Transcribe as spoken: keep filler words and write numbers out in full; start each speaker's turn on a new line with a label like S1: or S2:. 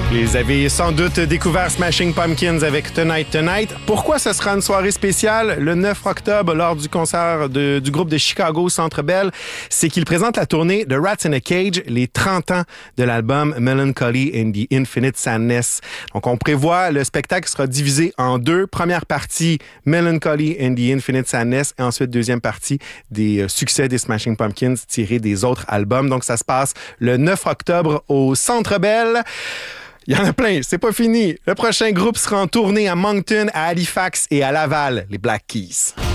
S1: Vous avez sans doute découvert Smashing Pumpkins avec Tonight Tonight. Pourquoi ce sera une soirée spéciale le neuf octobre lors du concert de, du groupe de Chicago Centre Bell? C'est qu'ils présentent la tournée de Rats in a Cage, les trente ans de l'album Melancholy and the Infinite Sadness. Donc on prévoit, le spectacle sera divisé en deux. Première partie, Melancholy and the Infinite Sadness, et ensuite deuxième partie, des succès des Smashing Pumpkins tirés des autres albums. Donc ça se passe le neuf octobre au Centre Bell. Il y en a plein, c'est pas fini. Le prochain groupe sera en tournée à Moncton, à Halifax et à Laval, les Black Keys.